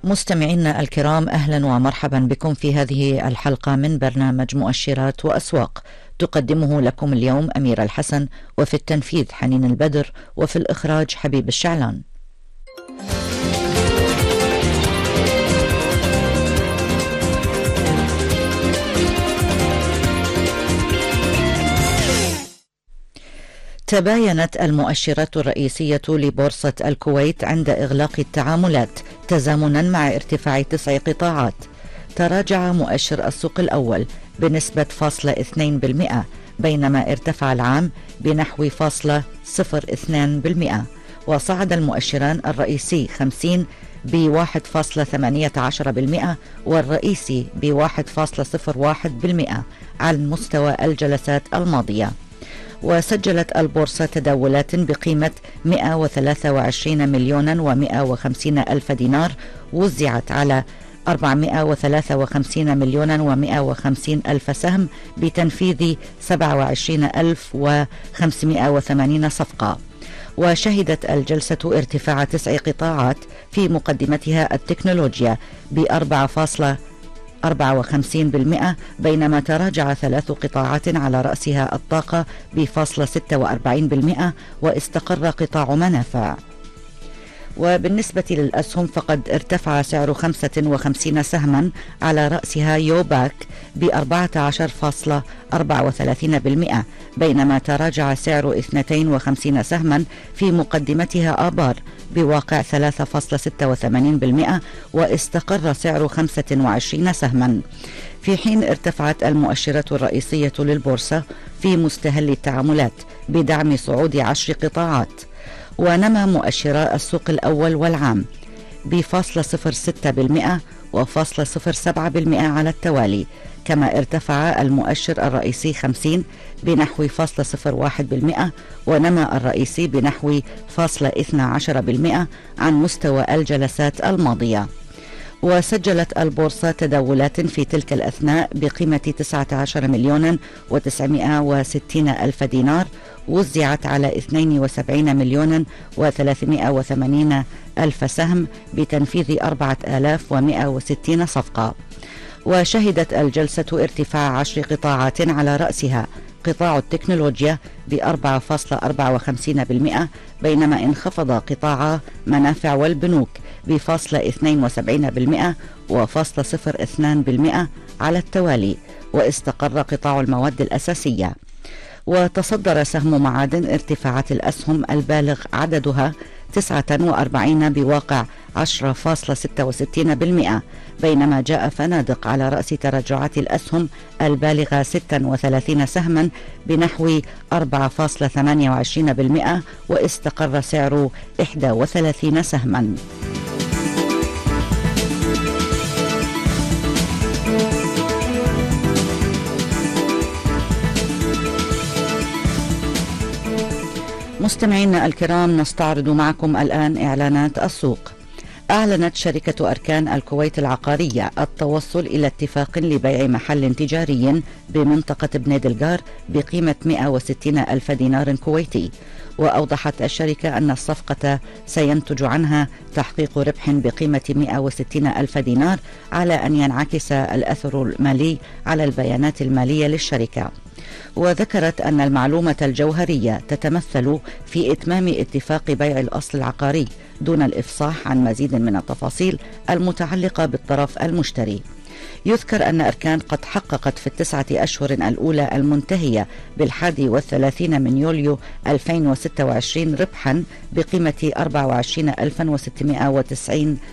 مستمعينا الكرام، أهلا ومرحبا بكم في هذه الحلقة من برنامج مؤشرات وأسواق، تقدمه لكم اليوم أميرة الحسن، وفي التنفيذ حنين البدر، وفي الإخراج حبيب الشعلان. تباينت المؤشرات الرئيسية لبورصة الكويت عند إغلاق التعاملات تزامنا مع ارتفاع 9 قطاعات. تراجع مؤشر السوق الأول بنسبة 0.2%، بينما ارتفع العام بنحو 0.02%، وصعد المؤشران الرئيسي 50 ب1.18% والرئيسي ب1.01% عن مستوى الجلسات الماضية. وسجلت البورصة تداولات بقيمة 123 مليون و150 ألف دينار، وزعت على 453 مليون و150 ألف سهم بتنفيذ 27,580 صفقة. وشهدت الجلسة ارتفاع 9 قطاعات، في مقدمتها التكنولوجيا ب4.54%، بينما تراجع 3 قطاعات على رأسها الطاقة ب0.46%، واستقر قطاع منافع. وبالنسبة للأسهم فقد ارتفع سعر 55 سهما على رأسها يوباك ب14.34%، بينما تراجع سعر 52 سهما في مقدمتها آبار بواقع 3.86%، واستقر سعر 25 سهما. في حين ارتفعت المؤشرات الرئيسية للبورصة في مستهل التعاملات بدعم صعود 10 قطاعات. ونما مؤشرا السوق الأول والعام ب0.06% و0.07% على التوالي، كما ارتفع المؤشر الرئيسي 50 بنحو 0.01%، ونما الرئيسي بنحو 0.12% عن مستوى الجلسات الماضية. وسجلت البورصة تداولات في تلك الأثناء بقيمة 19 مليون و960 ألف دينار، وزعت على 72 مليون و380 ألف سهم بتنفيذ 4160 صفقة. وشهدت الجلسة ارتفاع 10 قطاعات على رأسها قطاع التكنولوجيا ب4.54%، بينما انخفض قطاع منافع والبنوك ب0.72% و0.02% على التوالي، واستقر قطاع المواد الأساسية. وتصدر سهم معادن ارتفاعات الأسهم البالغ عددها 49 بواقع 10.66%، بينما جاء فنادق على رأس تراجعات الأسهم البالغة 36 سهما بنحو 4.28%، واستقر سعر 31 سهما. مستمعينا الكرام، نستعرض معكم الآن إعلانات السوق. أعلنت شركة أركان الكويت العقارية التوصل إلى اتفاق لبيع محل تجاري بمنطقة بني دلقار بقيمة 160 ألف دينار كويتي. وأوضحت الشركة أن الصفقة سينتج عنها تحقيق ربح بقيمة 160 ألف دينار، على أن ينعكس الأثر المالي على البيانات المالية للشركة. وذكرت أن المعلومة الجوهرية تتمثل في إتمام اتفاق بيع الأصل العقاري دون الإفصاح عن مزيد من التفاصيل المتعلقة بالطرف المشتري. يذكر أن أركان قد حققت في ال9 أشهر الأولى المنتهية بال31 من يوليو 2026 ربحا بقيمة 24,690